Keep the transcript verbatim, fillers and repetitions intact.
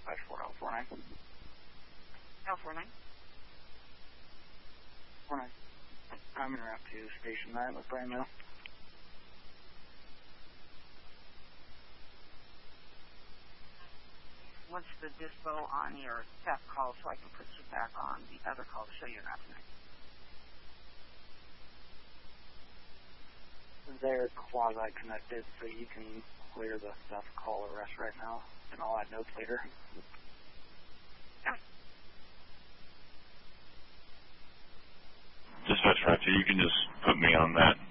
dispatch for L four nine. L four nine. four nine. I'm en route to Station nine with Brian Mill. What's the dispo on your theft call so I can put you back on the other call to show you not tonight? They're quasi-connected, so you can clear the theft call arrest right now, and I'll add notes later. Yeah. Dispatch five two, you can just put me on that